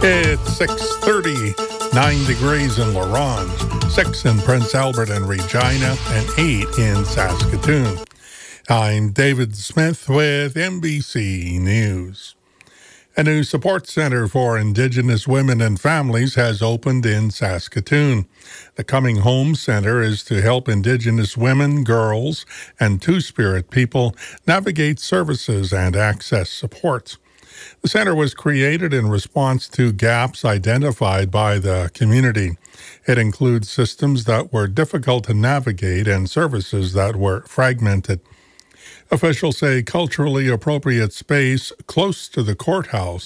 It's 6:30, 9 degrees in La Ronge, 6 in Prince Albert and Regina, and 8 in Saskatoon. I'm David Smith with NBC News. A new support center for Indigenous women and families has opened in Saskatoon. The Coming Home Center is to help Indigenous women, girls, and Two-Spirit people navigate services and access supports. The center was created in response to gaps identified by the community. It includes systems that were difficult to navigate and services that were fragmented. Officials say culturally appropriate space close to the courthouse